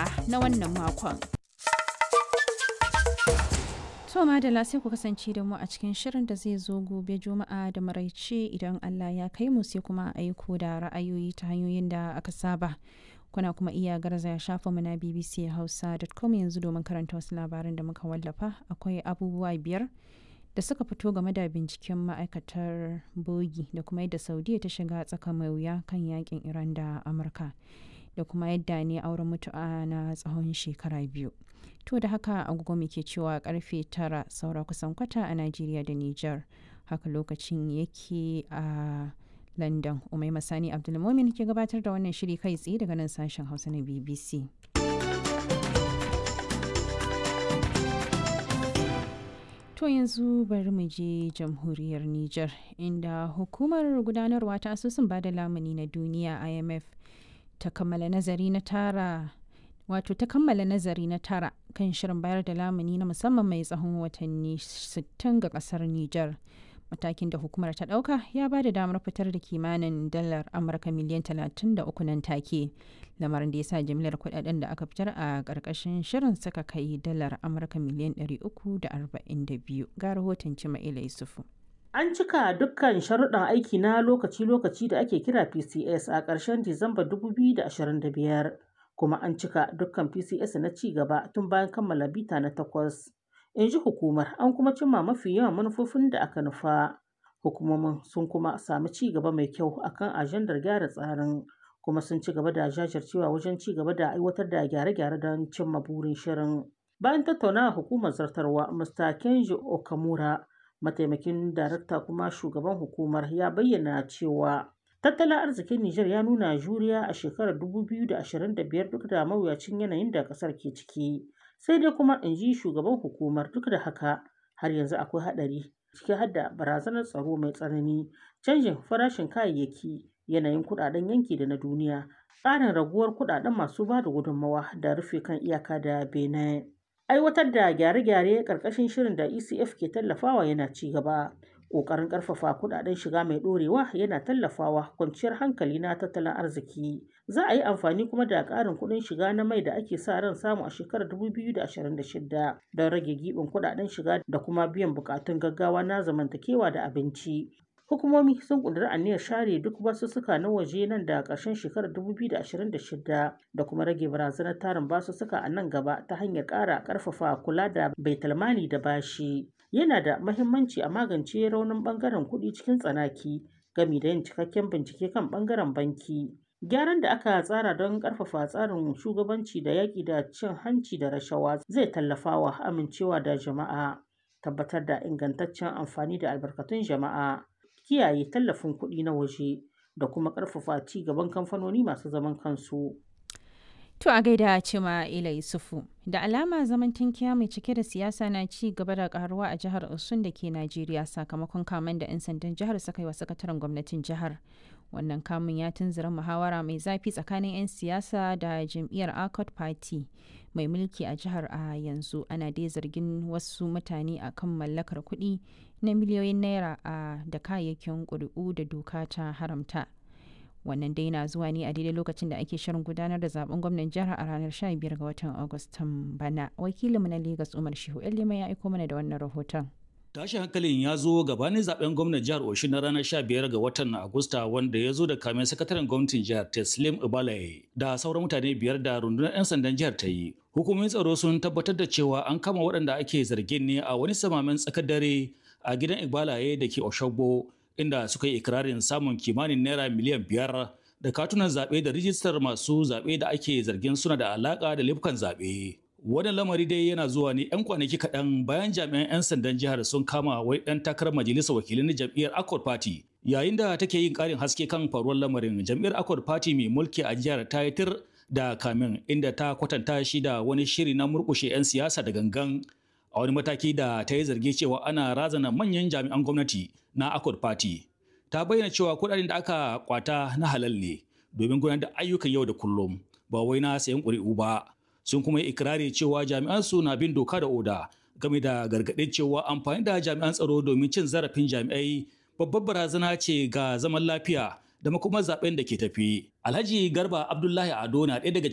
Amurka na wannan makon. To madalla sai ku kasance da mu a cikin shirin da zai zo gobe Juma'a da maraice idan Allah ya kai mu, sai kuma aiko da ra'ayoyi ta hanyoyin da aka saba. Kuna kuma iya garzaya shafinmu na bbchausa.com yanzu domin karanta wasu labaran da muka wallafa. Akwai abubuwa 5 da suka fito game da binciken ma'aikatar bogi da kuma yadda Saudiya ta shiga tsaka mai wuya kan yakin Iran da Amurka, da kuma yadda ne auren mutu'a na tsawon shekara 2. To da haka agogo muke cewa karfe 9 saura kusan kwata a Najeriya da Nijar. Haka lokacin yake a London. Umaima Sani Abdulmumin ke gabatar da wannan shiri kai tsaye daga nan sashen Hausa na BBC. To yanzu bari mu je jamhuriyar Nijar, inda hukumar gudanarwa ta asusun bada lamuni na duniya IMF ta kammala nazari na tara kan shirin bayar da lamuni na musamman mai tsawon watanni 60 ga kasar Nijar. Matakin da hukumar ta dauka ya ba da damar fitar da kimanin dalar Amurka miliyan 33 nan take, lamarin da ya sa jimlar kudaden da aka fitar a karkashin shirin suka kai dalar Amurka miliyan 342. Ga rahoton Cima'ila Yusufu. An cika dukkan sharuɗan aiki na lokaci-lokaci da ake kira PCS a ƙarshen Disamba 2025, kuma an cika dukkan PCS na ci gaba tun bayan kammala bita na 8. In ji hukumar, an kuma cimma mafi yawan manufofin da aka nufa. Hukumomin sun kuma sami ci gaba mai kyau akan ajandar gyara tsarin, kuma sun ci gaba da jajircewa wajen ci gaba da aiwatar da gyare-gyare don cimma burin shirin. Bayan tattaunawa hukumar zartarwa, Mr. Kenji Okamura, mataimakin darakta kuma shugaban hukumar, ya bayyana cewa tattalin arzikin Nijar ya nuna juriya a shekarar 2025 duk da mawuyacin yanayin da ƙasar ke ciki. Sai dai kuma, in ji shugaban hukumar, duk da haka har yanzu akwai haɗari, ciki har da barazanar tsaro mai tsanani, canjin farashin kayayyaki, yanayin kuɗaɗen yanki da na duniya, tsarin raguwar kuɗaɗen masu ba da gudunmawa da rufe kan iyaka da Benin. Aiwatar da gyare-gyare ƙarƙashin shirin da ECF ke tallafawa yana ci gaba. Ƙoƙarin ƙarfafa kuɗaɗen shiga mai ɗorewa yana tallafawa kwanciyar hankali na tattalin arziki. Za a yi amfani kuma da ƙarin kuɗin shiga na mai da ake sa ran samu a shekarar 2026 don rage giɓin kuɗaɗen shiga da kuma biyan buƙatun gaggawa na zamantakewa da abinci. Hukumomi sun ƙudiri aniyar share duk basussuka na waje nan da ƙarshen shekarar 2026 da kuma rage barazanar tarin basussuka a nan gaba ta hanyar ƙara ƙarfafa kula da baitulmali da bashi. Yana da mahimmanci a magance raunin ɓangaren kuɗi cikin tsanaki, gami da yin cikakken bincike kan ɓangaren banki. Gyaran da aka tsara don ƙarfafa tsarin shugabanci da yaƙi da cin hanci da rashawa zai tallafawa amincewa da jama'a, tabbatar da ingantaccen amfani da albarkatun jama'a, kiyaye tallafin kuɗi na waje, da kuma ƙarfafa ci gaban kamfanoni masu zaman kansu. To a gaida Cima'ila Yusufu. Da alama zaman tankiya mai cike da siyasa na ci gaba da karuwa a jihar Osun da ke Najeriya sakamakon kamen da 'yan sandan jihar suka yi wa sakataren gwamnatin jihar. Wannan kamun ya tunzura muhawara mai zafi tsakanin 'yan siyasa da jam'iyyar Accord Party mai mulki a jihar a yanzu. Ana dai zargin wasu mutane a kan mallakar kuɗi na miliyoyin naira da kayayyakin ƙuri'u da doka ta haramta. Wannan dai na zuwa ne a daidai lokacin da ake shirin gudanar da zaben gwamnan jihar a ranar 15 ga watan Agustan bana. Wakilinmu na Legas Umar Shehu Ellima ya aiko mana da wannan rahoton. Tashin hankalin ya zo gabanin zaben gwamnan jihar Osun na ranar 15 ga watan Agusta, wanda ya zo da kamen sakataren gwamnatin jihar Teslim Ibalaye da sauran mutane 5 da rundunar 'yan sandan jihar ta yi. Hukumomin tsaro sun tabbatar da cewa an kama waɗanda ake zargin ne a wani samamen tsakar dare a gidan Ibalaye da ke Oshogbo, inda suka yi ikirarin samun kimanin naira miliyan 5 da katunan zaɓe da rijistar masu zaɓe da ake zargin suna da alaƙa da laifukan zaɓe. Wannan lamari dai yana zuwa ne 'yan kwanaki kaɗan bayan jami'an 'yan sandan jihar sun kama wai ɗan takarar majalisar wakilai na jam'iyyar Accord Party. Yayin da take yin ƙarin haske kan faruwar lamarin, jam'iyyar Accord Party mai mulki a jihar ta yi tir da kamin, inda ta kwatanta shi da wani shiri na murƙushe 'yan siyasa da gangan, a wani mataki da ta yi zargi cewa ana razana manyan jami'an gwamnati na Accord Party. Ta bayyana cewa kuɗaɗen da aka kwata na halal ne domin gudanar da ayyukan yau da kullum, ba wai na sayan ƙuri'u ba. Sun kuma yi ikirari cewa jami'an su na bin doka da oda, game da gargaɗin cewa amfani da jami'an tsaro domin cin zarafin jami'ai babbar barazana ce ga zaman lafiya da makomar zaben da ke tafi. Alhaji Garba Abdullahi Ado na ɗaya daga